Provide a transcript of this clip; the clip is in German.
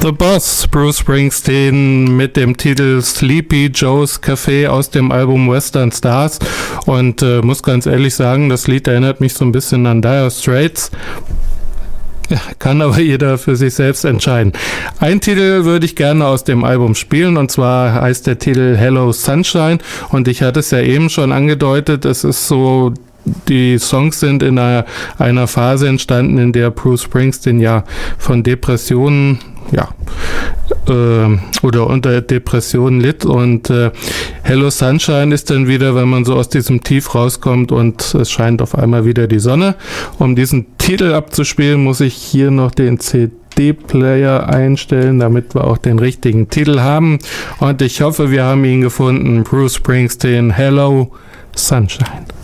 The Boss, Bruce Springsteen mit dem Titel Sleepy Joe's Café aus dem Album Western Stars und muss ganz ehrlich sagen, das Lied erinnert mich so ein bisschen an Dire Straits. Kann aber jeder für sich selbst entscheiden. Ein Titel würde ich gerne aus dem Album spielen und zwar heißt der Titel Hello Sunshine und ich hatte es ja eben schon angedeutet, es ist so, die Songs sind in einer Phase entstanden, in der Bruce Springsteen ja von Depressionen oder unter Depressionen litt und Hello Sunshine ist dann wieder, wenn man so aus diesem Tief rauskommt und es scheint auf einmal wieder die Sonne. Um diesen Titel abzuspielen, muss ich hier noch den CD-Player einstellen, damit wir auch den richtigen Titel haben und ich hoffe, wir haben ihn gefunden. Bruce Springsteen, Hello Sunshine.